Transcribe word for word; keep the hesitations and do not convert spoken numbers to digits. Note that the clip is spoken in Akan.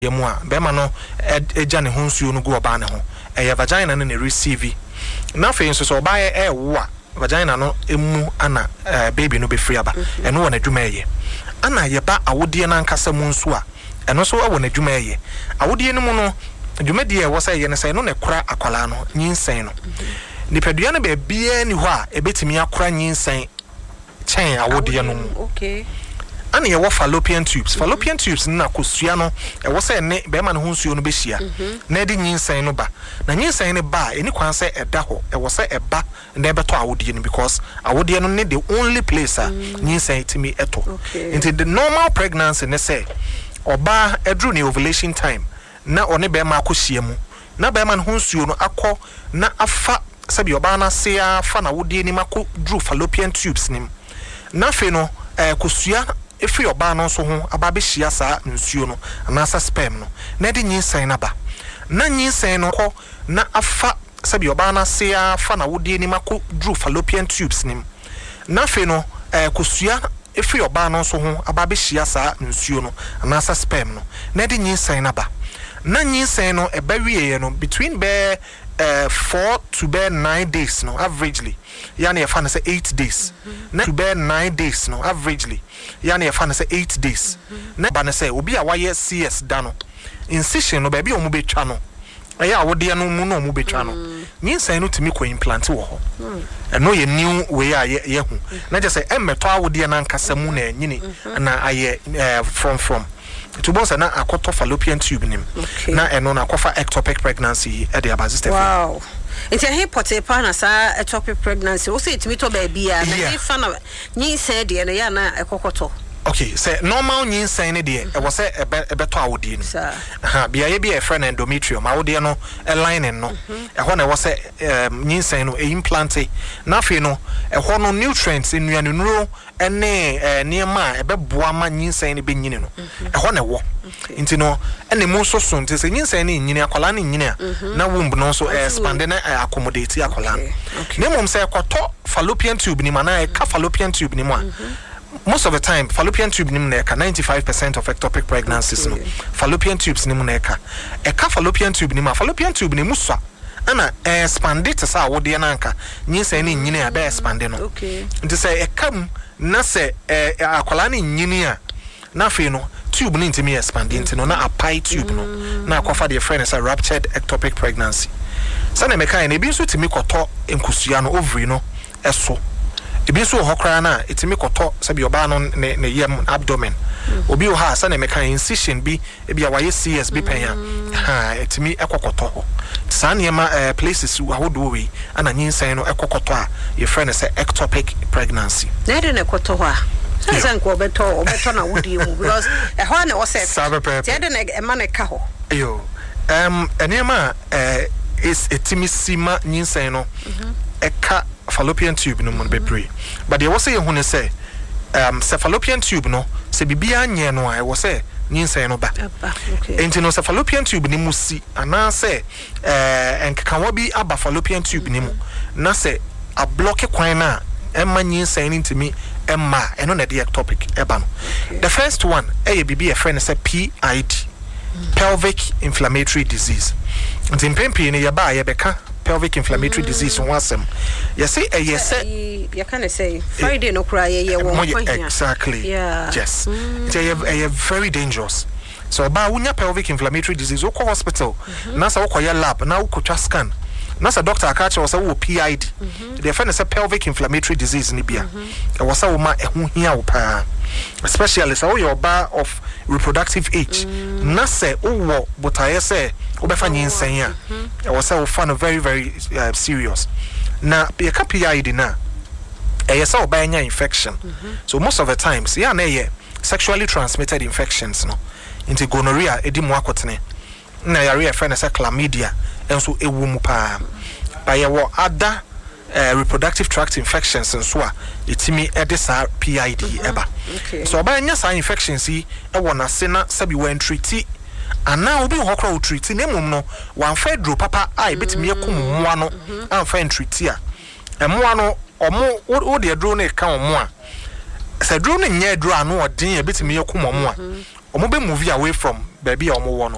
yemua bema no eja ne ho nsuo no go oba ne ho eye vagina no ne receive na fe nso so oba e wo a vagina no emu ana baby no be free aba eno wona dwuma eye ana ye ba awodie na nkasa mu nso a eno so wona dwuma eye awodie no mu no dwuma die wo say ye ne say no ne kora akwala no nyinsen no nipadua no be bia ni ho a ebetimi akora nyinsen chen awodie no mu okay ana ye wo fallopian tubes fallopian tubes na kosua no e wo say ne be ma ne ho nsuo no be hia na de nyinsen no ba na nyinsen ne ba eni kwan say eda ho e wo say eba na e beto awodie no because awodie no ne the only place a nyinsen timi eto into the normal pregnancy ne say oba edru ne ovulation time na one be ma akohia mu na be ma ne ho nsuo no akọ na afa sabi oba na se afa na awodie ni mako dru fallopian tubes nim na fe no eh kosua efi oba no so ho aba be hia saa nsuo no anasa sperm no na de nyinsen na ba na nyinsen no ko na afa sabi oba na se afa na awodie ni mako dru fallopian tubes nim na fe no eh kosua efi oba no so ho aba be hia saa nsuo no anasa sperm no na de nyinsen na ba na nyinsen no e ba wiye no between be uh, four to be nine days no averagely yani e fa na say eight days na to be nine days no averagely yani e fa na say eight days na ba na say obi a waye C S da no incision no ba bi o mu betwa no eya awode no mu no mu betwa no nyinsan no timi ko implant wo ho eno ye new way a ye hu na je say emmeto awode na nkasa mu na anyini na aye from from to boss na akoto fallopian tube nim na eno na akofa ectopic pregnancy e dey abaziste wow it's a hypothetical pana sa ectopic pregnancy o say itimi to ba bia na ifa na nyinsan de na ya na ekokoto okay say normal nyinsan ne de e wo say ebeto awodie ni ha bia ye bia e friend endometrium awodie no e line no e ho na wo say nyinsan no e implant na afi no e ho no nutrients enuane nuro ene niema ebeboa ma nyinsan ne benyini no e ho na wo nti no ene mu so so nti se nyinsan ne nyini akwala ne nyini a na womb no so expand na accommodate akwala ne mom say kwato fallopian tube ni mana e ka fallopian tube ni mu a most of the time fallopian tube nim na eka ninety-five percent of ectopic pregnancies no fallopian tubes nim na eka eka fallopian tube nim fallopian tube nim so ana expand it sa wode na nka nyinsan ni nyini a be expand no okay nti say ekam na say akwala ni nyini a na fe no tube ni ntimi expand nti no na apai tube no na akofa the friend is a ruptured ectopic pregnancy sana meka na ebi so timi koto enkusua no ovary no eso ebi so hokra na etimi koto sabi oba no ne ne yem abdomen obi o ha sa na meka incision bi ebi awaye C S bi pen ha etimi ekokoto ho sa na ma places ahodo we ana nyinsan no ekokoto a ye friend say ectopic pregnancy na de ne koto ho a san ko beto obeto na wodi mu because e ho na wo say te de ne e ma ne ka ho yo um enema eh is etimi sima nyinsan no eka fallopian tube no mo bebre but they was say hu ne say um fallopian tube no se bibia nye no I was say nyinsan no ba okay enti no fallopian tube ni mu si ana say eh enkakanwa bi aba fallopian tube ni mu na say a block kwan na emma nyinsan ni ntimi emma eno na the ectopic eba no the first one eh bibi a friend say P I D pelvic inflammatory disease enti mpempi ni ya ba ya beka pelvic inflammatory disease on wasem you say eh yes you can say Friday no cry ye wo exactly yeah yes it's a very dangerous so ba wunya pelvic inflammatory disease wo hospital na sa wo ya lab na wo kotwa scan na sa doctor aka che wo sa wo P I D the friend say pelvic inflammatory disease ni bia e wo sa wo ma ehu hia wo pa especially so your bar of reproductive age na say wo botaye say obefa nyinsan ya e wo say wo fa no very very uh, serious na ye ka P I D na e ye say obanya infection so most of the times ya na ye sexually transmitted infections no into gonorrhea edi mu akotene na yare e friend say chlamydia enso ewu mu pa ba ye wo ada Uh, reproductive tract infections and so itimi edisa P I D eba so obanya sa infections yi e wona se na sabi wan treat ana obi hokra o treat na mum no wan fedro papa ai betimi ekum moa no an fa treat a emoa no omo wo de dro na ka omo a se dro no nya dro anu odin e betimi ekum omo a omo be move away from baby omo wo no